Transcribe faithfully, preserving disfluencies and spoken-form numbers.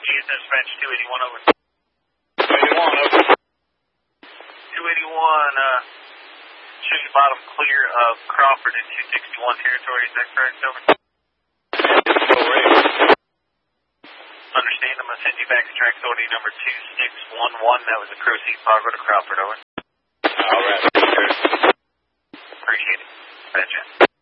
Dispatch two eighty-one over. two eighty-one over. two eighty-one, uh, shows your bottom clear of Crawford in two sixty-one territory, is that correct, over? Understand, I'm going to send you back to track authority number two six one one, that was a Crow-Seat Fargo to Crawford, over. Alright, appreciate it. Gotcha.